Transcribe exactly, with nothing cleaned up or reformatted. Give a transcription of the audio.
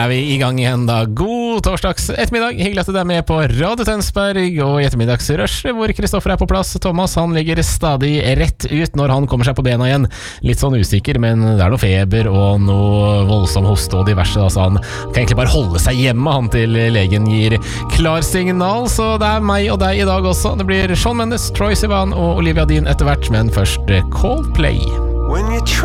er vi i gang igjen da. God torsdags ettermiddag. Hyggelig at du er med på Radio Tønsberg og i ettermiddagsrush, hvor Kristoffer er på plass. Thomas, han ligger stadig rett ut når han kommer seg på bena igjen. Litt sånn usikker, men det er noe feber og noe voldsom hoste og diverse, da, så han kan egentlig bare holde seg hjemme, han til legen gir klarsignal. Så det er meg og deg i dag også. Det blir Shawn Mendes, Troye Sivan og Olivia Dean etter hvert, men først Coldplay.